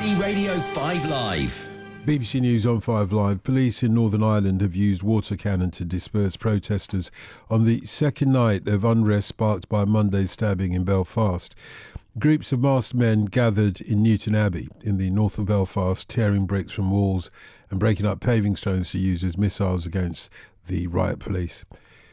BBC Radio 5 Live. BBC News on 5 Live. Police in Northern Ireland have used water cannon to disperse protesters on the second night of unrest sparked by Monday's stabbing in Belfast. Groups of masked men gathered in Newton Abbey in the north of Belfast, tearing bricks from walls and breaking up paving stones to use as missiles against the riot police.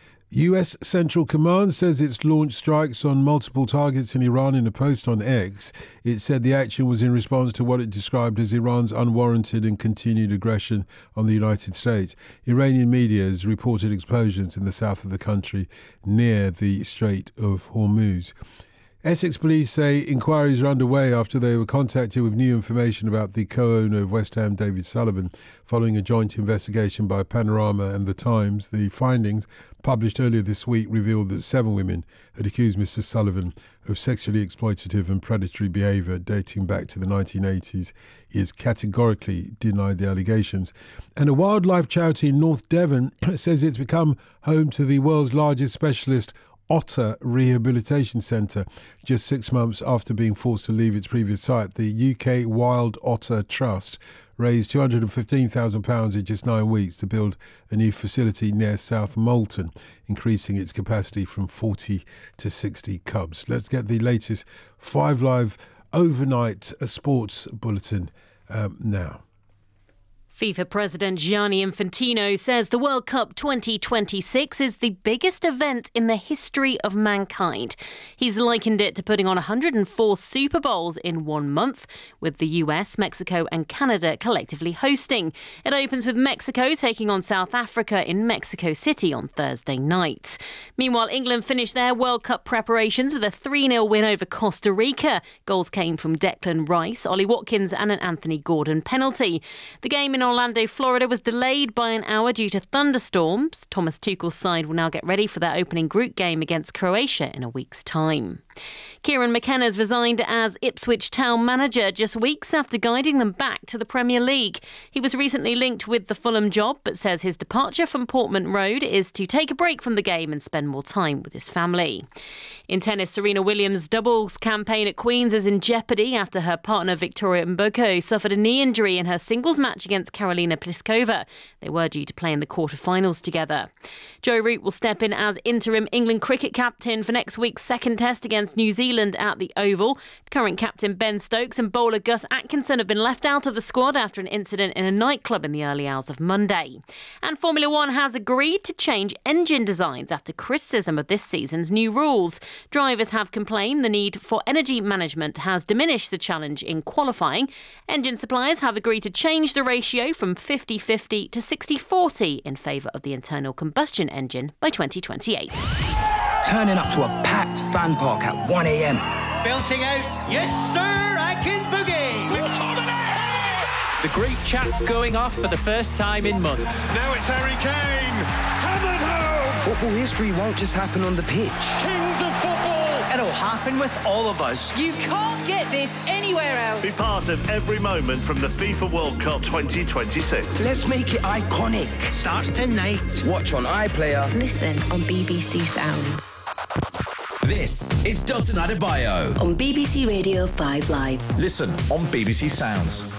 US Central Command says it's launched strikes on multiple targets in Iran. In a post on X, it said the action was in response to what it described as Iran's unwarranted and continued aggression on the United States. Iranian media has reported explosions in the south of the country near the Strait of Hormuz. Essex police say inquiries are underway after they were contacted with new information about the co-owner of West Ham, David Sullivan, following a joint investigation by Panorama and The Times. The findings, published earlier this week, revealed that 7 women had accused Mr Sullivan of sexually exploitative and predatory behaviour dating back to the 1980s. He has categorically denied the allegations. And a wildlife charity in North Devon says it's become home to the world's largest specialist otter rehabilitation centre. Just 6 months after being forced to leave its previous site, the UK Wild Otter Trust raised £215,000 in just 9 weeks to build a new facility near South Molton, increasing its capacity from 40 to 60 cubs. Let's get the latest 5 Live overnight sports bulletin now. FIFA President Gianni Infantino says the World Cup 2026 is the biggest event in the history of mankind. He's likened it to putting on 104 Super Bowls in 1 month, with the US, Mexico and Canada collectively hosting. It opens with Mexico taking on South Africa in Mexico City on Thursday night. Meanwhile, England finished their World Cup preparations with a 3-0 win over Costa Rica. Goals came from Declan Rice, Ollie Watkins and an Anthony Gordon penalty. The game in Orlando, Florida was delayed by an hour due to thunderstorms. Thomas Tuchel's side will now get ready for their opening group game against Croatia in a week's time. Kieran McKenna's resigned as Ipswich Town manager just weeks after guiding them back to the Premier League. He was recently linked with the Fulham job, but says his departure from Portman Road is to take a break from the game and spend more time with his family. In tennis, Serena Williams' doubles campaign at Queen's is in jeopardy after her partner Victoria Mboko suffered a knee injury in her singles match against Karolina Pliskova. They were due to play in the quarter-finals together. Joe Root will step in as interim England cricket captain for next week's second test against New Zealand at the Oval. Current captain Ben Stokes and bowler Gus Atkinson have been left out of the squad after an incident in a nightclub in the early hours of Monday. And Formula One has agreed to change engine designs after criticism of this season's new rules. Drivers have complained the need for energy management has diminished the challenge in qualifying. Engine suppliers have agreed to change the ratio from 50-50 to 60-40 in favour of the internal combustion engine by 2028. Turning up to a packed fan park at 1 a.m. Belting out, yes sir, I can boogie! The group chat's going off for the first time in months. Now it's Harry Kane, hammered home! Football history won't just happen on the pitch. Kings of football! It'll happen with all of us. You can't get this anywhere else. Be part of every moment from the FIFA World Cup 2026. Let's make it iconic. Starts tonight. Watch on iPlayer. Listen on BBC Sounds. This is Dalton Adebayo on BBC Radio 5 Live. Listen on BBC Sounds.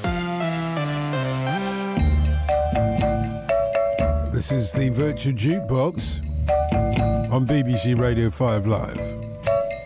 This is the Virtual Jukebox on BBC Radio 5 Live.